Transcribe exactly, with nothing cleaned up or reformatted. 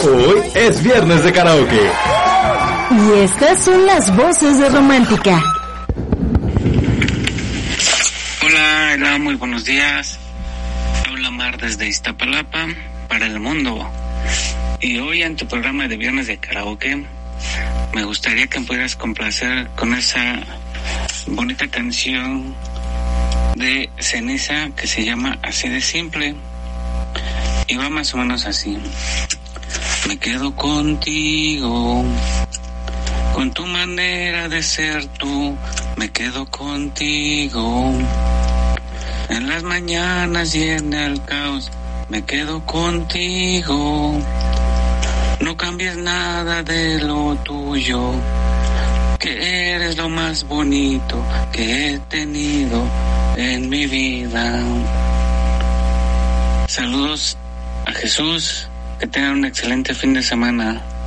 Hoy es viernes de karaoke. Y estas son las voces de Romántica. Hola, hola, muy buenos días. Habla Mar desde Iztapalapa para el mundo. Y hoy en tu programa de viernes de karaoke me gustaría que me pudieras complacer con esa bonita canción de Ceniza que se llama Así de Simple. Y va más o menos así. Me quedo contigo, con tu manera de ser tú, me quedo contigo. En las mañanas y en el caos, me quedo contigo. No cambies nada de lo tuyo, que eres lo más bonito que he tenido en mi vida. Saludos a Jesús, que tengan un excelente fin de semana.